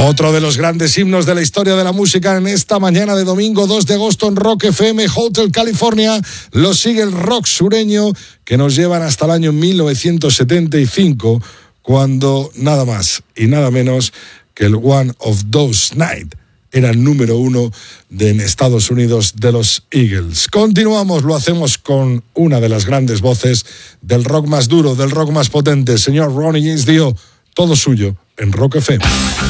Otro de los grandes himnos de la historia de la música en esta mañana de domingo 2 de agosto en Rock FM, Hotel California. Lo sigue el rock sureño que nos llevan hasta el año 1975, cuando nada más y nada menos que el One of Those Nights era el número 1 en Estados Unidos de los Eagles. Continuamos, lo hacemos con una de las grandes voces del rock más duro, del rock más potente, señor Ronnie James Dio. Todo suyo en Rock FM.